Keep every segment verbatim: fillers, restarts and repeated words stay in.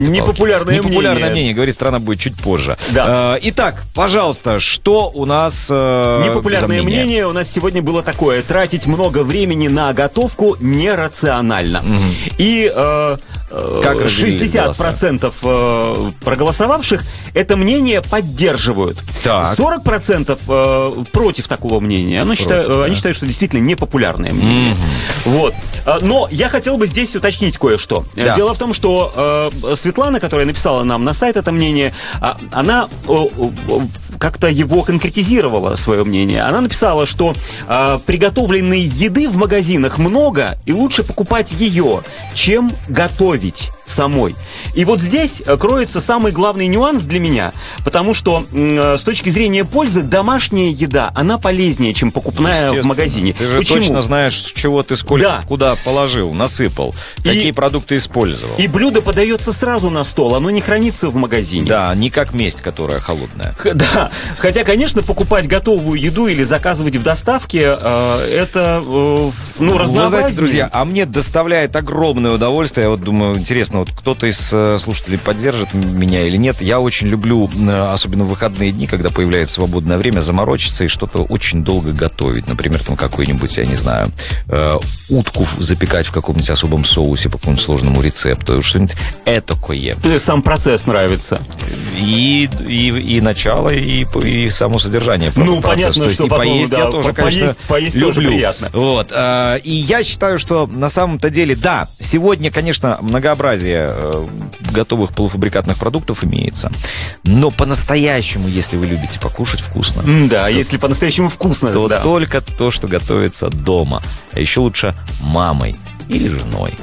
Непопулярное, Непопулярное мнение. мнение, говорит, страна будет чуть позже. Да. Э, итак, пожалуйста, что у нас э, Непопулярное за мнение? мнение у нас сегодня было такое: тратить много времени на готовку нерационально. Угу. И э, Как шестьдесят процентов э, проголосовавших это мнение поддерживают. Так. сорок процентов э, против такого мнения. Они, считают, да. они считают, что действительно непопулярное мнение. Угу. Вот. Но я хотел бы здесь уточнить кое-что. Да. Дело в том, что э, Светлана, которая написала нам на сайт это мнение, она э, как-то его конкретизировала, свое мнение. Она написала, что э, приготовленной еды в магазинах много, и лучше покупать ее, чем готовить самой. И вот здесь кроется самый главный нюанс для меня, потому что э, с точки зрения пользы домашняя еда, она полезнее, чем покупная в магазине. Ты же Почему? точно знаешь, чего ты сколько, да. куда положил, насыпал, и, какие продукты использовал. И блюдо подается сразу на стол, оно не хранится в магазине. Да, не как месть, которая холодная. Х- да, хотя, конечно, покупать готовую еду или заказывать в доставке, э, это, э, ну, разнообразнее. Вы знаете, друзья, а мне доставляет огромное удовольствие. Я вот думаю, интересно, вот кто-то из э, слушателей поддержит меня или нет. Я очень люблю, э, особенно в выходные дни, когда появляется свободное время, заморочиться и что-то очень долго готовить. Например, там какой-нибудь, я не знаю, э, утку запекать в каком-нибудь особом соусе по какому-нибудь сложному рецепту. Что-нибудь этакое. Сам процесс нравится. И, и, и начало, и, и само содержание. Ну, процесса. понятно, То есть что и потом, поесть да, я тоже, по- конечно, поесть, поесть люблю. тоже приятно. Вот. э, И я считаю, что на самом-то деле, да, сегодня, конечно, многообразие э, готовых полуфабрикатных продуктов имеется. Но по-настоящему, если вы любите покушать вкусно, Да, если по-настоящему вкусно, то да. только то, что готовится дома. А еще лучше мамой или женой.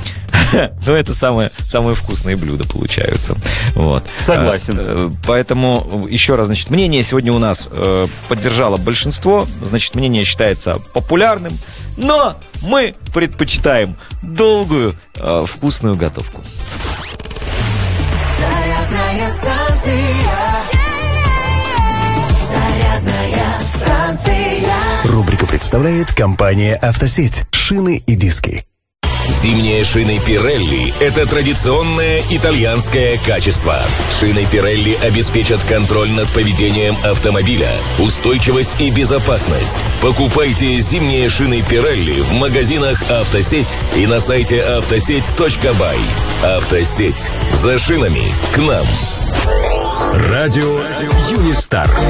Но это самые, самые вкусные блюда получаются. Вот. Согласен. Поэтому еще раз, значит, мнение сегодня у нас э, поддержало большинство. Значит, мнение считается популярным. Но мы предпочитаем долгую, э, вкусную готовку. Зарядная станция. Зарядная станция. Рубрика представляет компания «Автосеть». Шины и диски. Зимние шины Pirelli – это традиционное итальянское качество. Шины Pirelli обеспечат контроль над поведением автомобиля, устойчивость и безопасность. Покупайте зимние шины Pirelli в магазинах «Автосеть» и на сайте автосеть точка бай. «Автосеть» – за шинами к нам. Радио Юнистар.